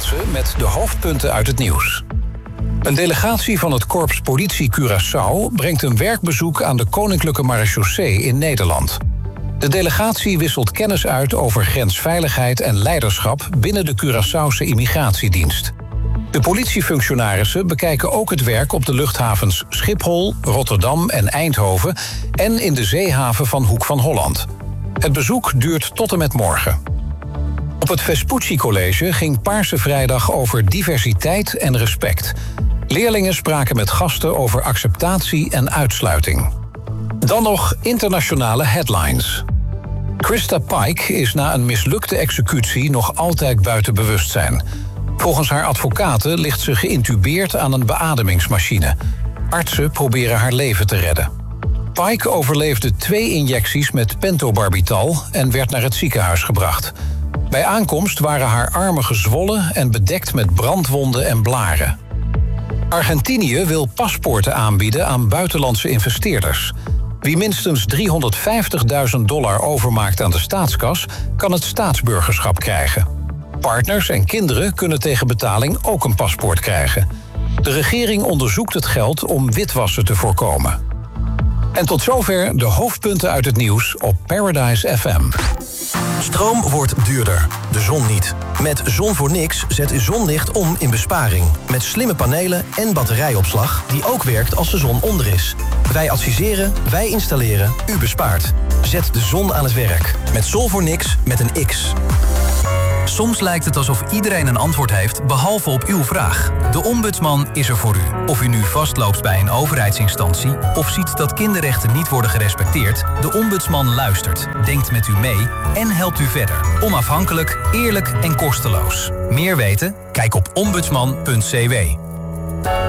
Jansen met de hoofdpunten uit het nieuws. Een delegatie van het Korps Politie Curaçao brengt een werkbezoek aan de Koninklijke Marechaussee in Nederland. De delegatie wisselt kennis uit over grensveiligheid en leiderschap binnen de Curaçaose immigratiedienst. De politiefunctionarissen bekijken ook het werk op de luchthavens Schiphol, Rotterdam en Eindhoven en in de zeehaven van Hoek van Holland. Het bezoek duurt tot en met morgen. Op het Vespucci College ging Paarse Vrijdag over diversiteit en respect. Leerlingen spraken met gasten over acceptatie en uitsluiting. Dan nog internationale headlines. Krista Pike is na een mislukte executie nog altijd buiten bewustzijn. Volgens haar advocaten ligt ze geïntubeerd aan een beademingsmachine. Artsen proberen haar leven te redden. Pike overleefde 2 injecties met pentobarbital en werd naar het ziekenhuis gebracht. Bij aankomst waren haar armen gezwollen en bedekt met brandwonden en blaren. Argentinië wil paspoorten aanbieden aan buitenlandse investeerders. Wie minstens $350.000 overmaakt aan de staatskas, kan het staatsburgerschap krijgen. Partners en kinderen kunnen tegen betaling ook een paspoort krijgen. De regering onderzoekt het geld om witwassen te voorkomen. En tot zover de hoofdpunten uit het nieuws op Paradise FM. Stroom wordt duurder, de zon niet. Met Zon voor Niks zet zonlicht om in besparing. Met slimme panelen en batterijopslag die ook werkt als de zon onder is. Wij adviseren, wij installeren, u bespaart. Zet de zon aan het werk. Met Zon voor Niks met een X. Soms lijkt het alsof iedereen een antwoord heeft, behalve op uw vraag. De ombudsman is er voor u. Of u nu vastloopt bij een overheidsinstantie of ziet dat kinderrechten niet worden gerespecteerd, de ombudsman luistert, denkt met u mee en helpt u verder. Onafhankelijk, eerlijk en kosteloos. Meer weten? Kijk op ombudsman.cw.